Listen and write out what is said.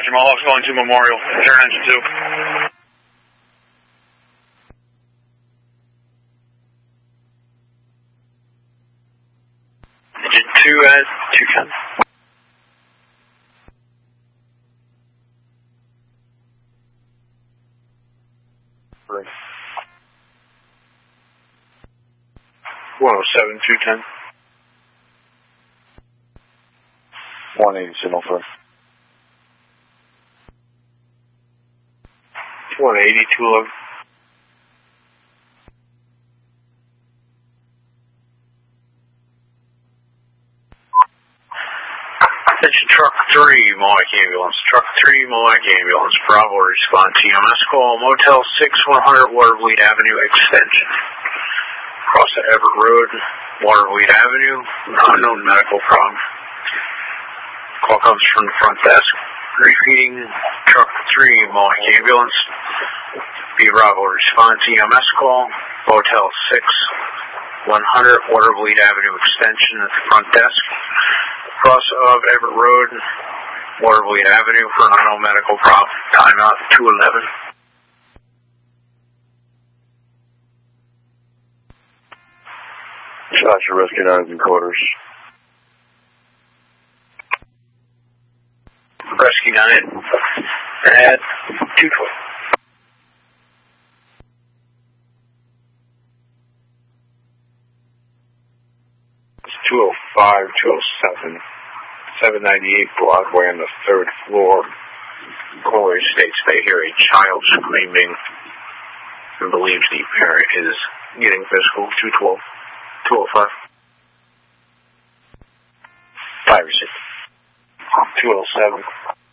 Roger, Mohawk's going to Memorial. Turn engine 2. Engine 2 at 210. Right. 107, 210. 180, signal for 180, 211. Attention, Truck 3, Mohawk Ambulance. Truck 3, Mohawk Ambulance. Bravo, respond to EMS call. Motel 6, 100 Watervliet Avenue Extension. Across the Everett Road, Watervliet Avenue. Unknown medical problem. Call comes from the front desk. Repeating, Truck 3, Mohawk Ambulance. B Bravo, respond to EMS call. Motel 6, 100 Watervliet Avenue Extension at the front desk. Cross of Everett Road, Watervliet Avenue for an unknown medical problem. Timeout 211. Roger, Rescue 9 is in quarters. Rescue 9 at 212. It's 205, 207, 798 Broadway on the 3rd floor. Caller states they hear a child screaming and believes the parent is getting physical. 212, 205. 5 or 6. 207.